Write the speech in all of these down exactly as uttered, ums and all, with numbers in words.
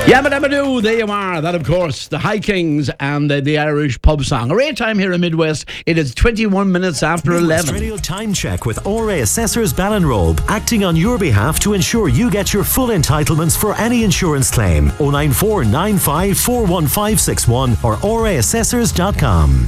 Yabba dabba doo, there you are. That, of course, the High Kings and uh, the Irish pub song. A rare time here in Midwest. It is twenty-one minutes after Midwest eleven. Radio Time Check with O R A Assessors Ballinrobe, acting on your behalf to ensure you get your full entitlements for any insurance claim. oh nine four nine five four one five six one or O R A assessors dot com.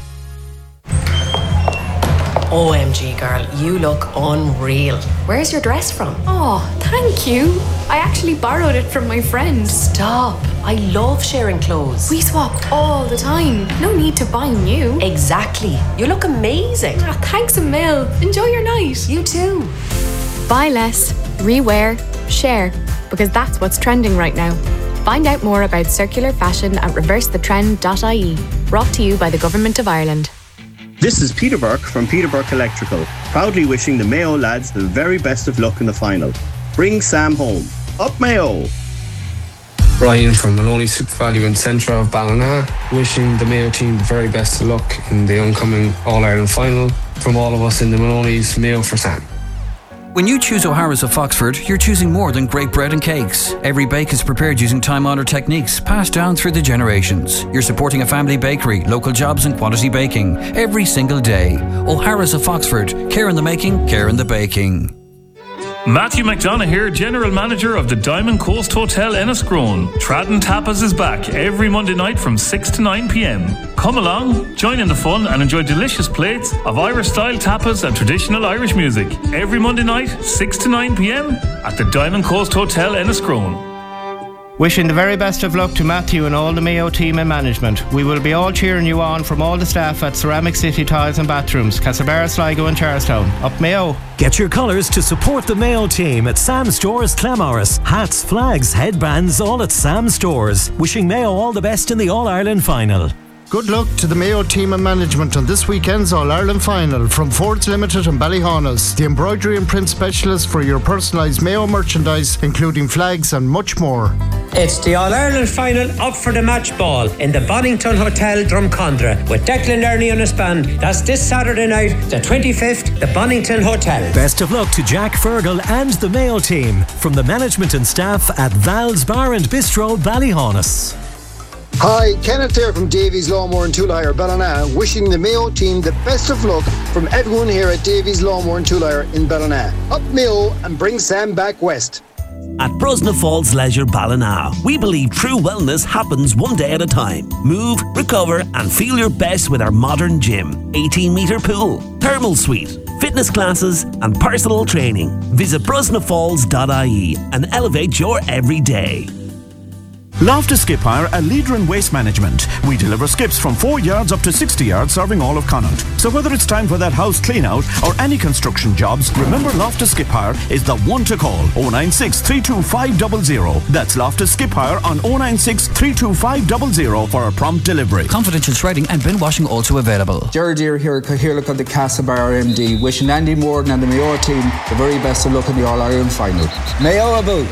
O M G, girl, you look unreal. Where's your dress from? Oh, thank you. I actually borrowed it from my friend. Stop. I love sharing clothes. We swap all the time. No need to buy new. Exactly. You look amazing. Ah, thanks a mil. Enjoy your night. You too. Buy less, rewear, share, because that's what's trending right now. Find out more about circular fashion at reverse the trend dot I E. Brought to you by the Government of Ireland. This is Peter Burke from Peter Burke Electrical, proudly wishing the Mayo lads the very best of luck in the final. Bring Sam home. Up Mayo! Brian from Maloney Super Value in centre of Ballina, wishing the Mayo team the very best of luck in the oncoming All-Ireland final. From all of us in the Maloney's, Mayo for Sam. When you choose O'Hara's of Foxford, you're choosing more than great bread and cakes. Every bake is prepared using time-honoured techniques passed down through the generations. You're supporting a family bakery, local jobs and quality baking every single day. O'Hara's of Foxford. Care in the making, care in the baking. Matthew McDonough here, General Manager of the Diamond Coast Hotel Enniscrone. Tradden Tapas is back every Monday night from six to nine p.m. Come along, join in the fun and enjoy delicious plates of Irish-style tapas and traditional Irish music. Every Monday night, six to nine p.m. at the Diamond Coast Hotel Enniscrone. Wishing the very best of luck to Matthew and all the Mayo team and management. We will be all cheering you on from all the staff at Ceramic City Tiles and Bathrooms, Castlebar, Sligo and Charlestown. Up Mayo! Get your colours to support the Mayo team at Sam Stores Clamorris. Hats, flags, headbands, all at Sam Stores. Wishing Mayo all the best in the All-Ireland final. Good luck to the Mayo team and management on this weekend's All-Ireland final from Fords Limited and Ballyhaunis, the embroidery and print specialist for your personalised Mayo merchandise, including flags and much more. It's the All-Ireland final up for the match ball in the Bonington Hotel, Drumcondra, with Declan Ernie on his band. That's this Saturday night, the twenty-fifth, the Bonington Hotel. Best of luck to Jack Fergal and the Mayo team from the management and staff at Val's Bar and Bistro, Ballyhaunis. Hi, Kenneth here from Davies Lawnmower and Tool Hire, Ballina, wishing the Mayo team the best of luck from everyone here at Davies Lawnmower and Tool Hire in Ballina. Up Mayo and bring Sam back west. At Brosna Falls Leisure Ballina, we believe true wellness happens one day at a time. Move, recover and feel your best with our modern gym, eighteen metre pool, thermal suite, fitness classes and personal training. Visit brosna falls dot I E and elevate your everyday. Loftus Skip Hire, a leader in waste management. We deliver skips from four yards up to sixty yards, serving all of Connaught. So whether it's time for that house clean out or any construction jobs, remember Loftus Skip Hire is the one to call. oh nine six, three two five zero zero. That's Loftus Skip Hire on oh nine six, three two five zero zero for a prompt delivery. Confidential shredding and bin washing also available. Jared Deere here, here look at the Castlebar M D, wishing Andy Morgan and the Mayo team the very best of luck in the All-Ireland final. Mayo about.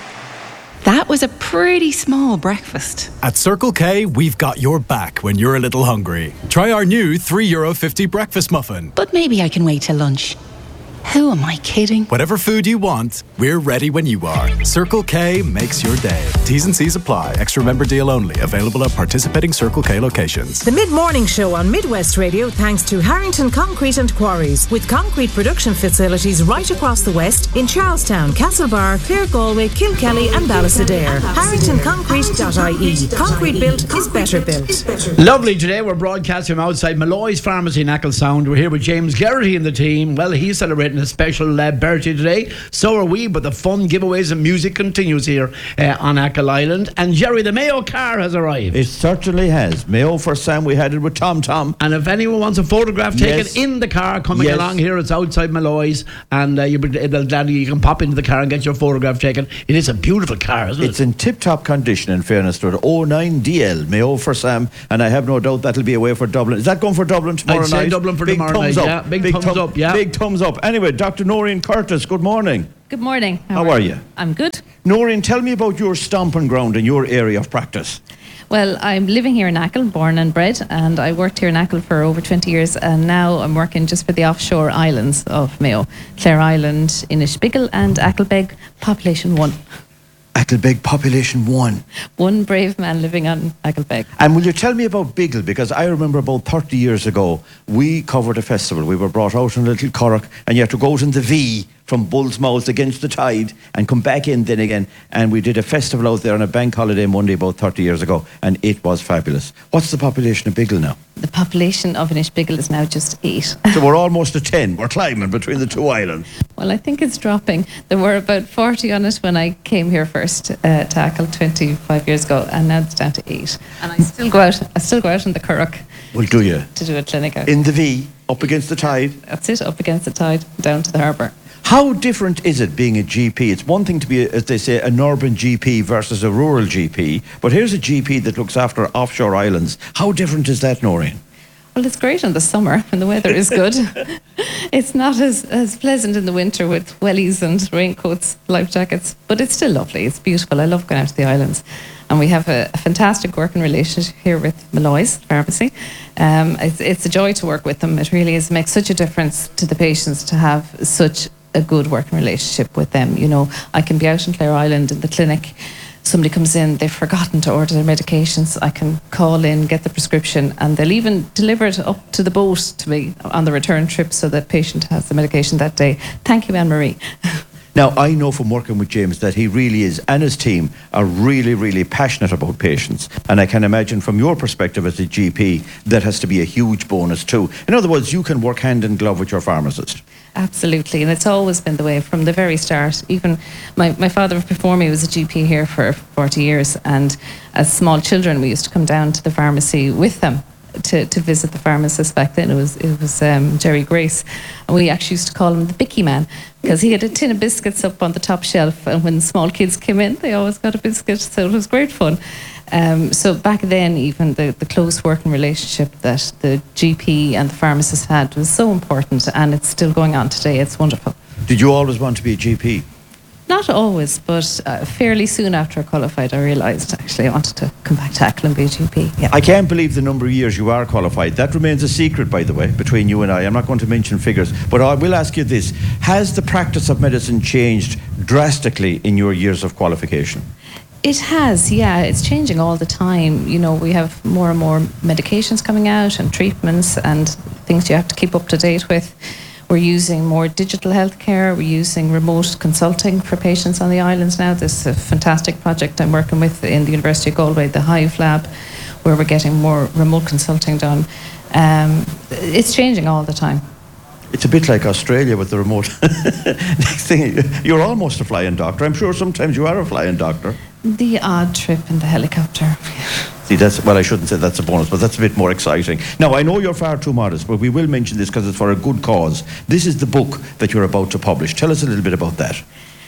That was a pretty small breakfast. At Circle K, we've got your back when you're a little hungry. Try our new three euro fifty breakfast muffin. But maybe I can wait till lunch. Who am I kidding? Whatever food you want, we're ready when you are. Circle K makes your day. T's and C's apply. Extra member deal only. Available at participating Circle K locations. The Mid-Morning Show on Midwest Radio thanks to Harrington Concrete and Quarries, with concrete production facilities right across the West in Charlestown, Castlebar, Clare Galway, Kilkelly and Ballisadair. harrington concrete dot I E. Concrete built is better built. Lovely. Today we're broadcasting outside Malloy's Pharmacy in Acklesound. We're here with James Geraghty and the team. Well, he's celebrating a special uh, birthday today. So are we, but the fun, giveaways and music continues here uh, on Ackle Island. And Jerry, the Mayo car has arrived. It certainly has. Mayo for Sam. We had it with Tom Tom. And if anyone wants a photograph taken Yes. in the car coming Yes. along here, it's outside Malloy's, and uh, you, you can pop into the car and get your photograph taken. It is a beautiful car, isn't it? It's in tip-top condition, in fairness to it. oh nine D L, Mayo for Sam, and I have no doubt that'll be away for Dublin. Is that going for Dublin tomorrow I'd say night? Dublin for big tomorrow thumbs night, up. yeah. Big thumbs thum- up, yeah. Big thumbs up. Anyway, Doctor Noreen Curtis, good morning. Good morning. How, How are you? I'm good. Noreen, tell me about your stomping ground in your area of practice. Well, I'm living here in Ackle, born and bred, and I worked here in Ackle for over twenty years, and now I'm working just for the offshore islands of Mayo, Clare Island, Inishbiggle and Acklebeg, population one. Acklebeg population one. One brave man living on Acklebeg. And will you tell me about Biggle? Because I remember about thirty years ago, we covered a festival. We were brought out in a little curragh, and you had to go out in the V from Bull's Mouth against the tide and come back in then again. And we did a festival out there on a bank holiday Monday about thirty years ago, and it was fabulous. What's the population of Biggle now? The population of Inishbiggle is now just eight. So we're almost at ten. We're climbing between the two islands. Well, I think it's dropping. There were about forty on it when I came here first uh, to Achill twenty-five years ago, and now it's down to eight. And I still go out. I still go out in the curragh. Well, do you? To do a clinic out. In the V, up against the tide? That's it, up against the tide, down to the harbour. How different is it being a G P? It's one thing to be, as they say, an urban G P versus a rural G P, but here's a G P that looks after offshore islands. How different is that, Noreen? Well, it's great in the summer when the weather is good. It's not as, as pleasant in the winter with wellies and raincoats, life jackets, but it's still lovely. It's beautiful. I love going out to the islands. And we have a, a fantastic working relationship here with Malloy's Pharmacy. Um, it's, it's a joy to work with them. It really is. It makes such a difference to the patients to have such a good working relationship with them. You know, I can be out in Clare Island in the clinic. Somebody comes in, they've forgotten to order their medications. I can call in, get the prescription, and they'll even deliver it up to the boat to me on the return trip so that patient has the medication that day. Thank you, Anne-Marie. Now, I know from working with James that he really is, and his team are really, really passionate about patients. And I can imagine from your perspective as a G P, that has to be a huge bonus too. In other words, you can work hand in glove with your pharmacist. Absolutely, and it's always been the way from the very start. Even my, my father before me was a G P here for forty years, and as small children we used to come down to the pharmacy with them to, to visit the pharmacist. Back then it was it was um, Jerry Grace, and we actually used to call him the Bicky Man because he had a tin of biscuits up on the top shelf, and when small kids came in they always got a biscuit, so it was great fun. Um, so back then, even the, the close working relationship that the G P and the pharmacist had was so important, and it's still going on today. It's wonderful. Did you always want to be a G P? Not always, but uh, fairly soon after I qualified, I realised actually I wanted to come back to Achill and be a G P. Yeah. I can't believe the number of years you are qualified. That remains a secret, by the way, between you and I. I'm not going to mention figures, but I will ask you this. Has the practice of medicine changed drastically in your years of qualification? It has, yeah. It's changing all the time. You know, we have more and more medications coming out and treatments and things you have to keep up to date with. We're using more digital healthcare. We're using remote consulting for patients on the islands now. This is a fantastic project I'm working with in the University of Galway, the Hive Lab, where we're getting more remote consulting done. Um, it's changing all the time. It's a bit like Australia with the remote. Next thing, you're almost a flying doctor. I'm sure sometimes you are a flying doctor. The odd trip in the helicopter. See, that's, well, I shouldn't say that's a bonus, but that's a bit more exciting. Now, I know you're far too modest, but we will mention this because it's for a good cause. This is the book that you're about to publish. Tell us a little bit about that.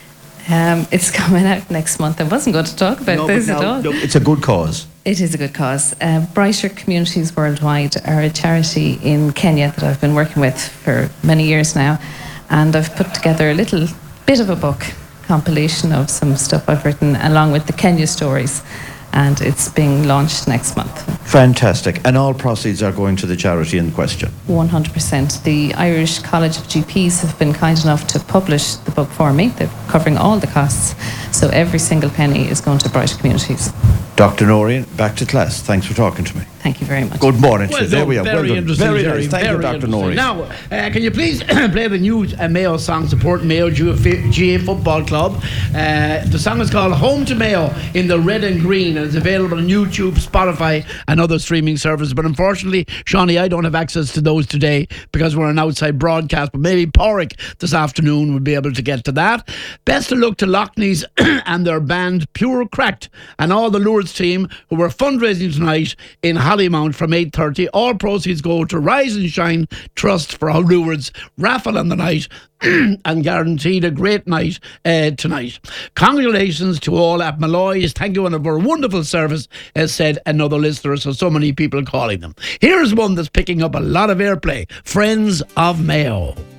Um, it's coming out next month. I wasn't going to talk about no, this now, at all. No, it's a good cause. It is a good cause. Uh, Brighter Communities Worldwide are a charity in Kenya that I've been working with for many years now, and I've put together a little bit of a book compilation of some stuff I've written along with the Kenya stories, and it's being launched next month. Fantastic. And all proceeds are going to the charity in question? one hundred percent. The Irish College of G Ps have been kind enough to publish the book for me. They're covering all the costs, so every single penny is going to Brighter Communities. Doctor Noreen, back to class. Thanks for talking to me. Thank you very much. Good morning Well to you. There done. we are. Very Well done. interesting. Very Jerry. nice. Thank Very you, Doctor interesting. Noreen. Now, uh, can you please play the new uh, Mayo song supporting Mayo G A Football Club? Uh, the song is called Home to Mayo in the red and green, and it's available on YouTube, Spotify, and other streaming services. But unfortunately, Shawnee, I don't have access to those today because we're an outside broadcast. But maybe Porrick this afternoon will be able to get to that. Best of luck to Lockneys and their band Pure Cracked and all the Lourdes team who were fundraising tonight in Hollymount from eight thirty. All proceeds go to Rise and Shine Trust for Lourdes raffle on the night and guaranteed a great night uh, tonight. Congratulations to all at Malloy's. Thank you for a wonderful service, as said another listener, so so many people calling them. Here's one that's picking up a lot of airplay. Friends of Mayo.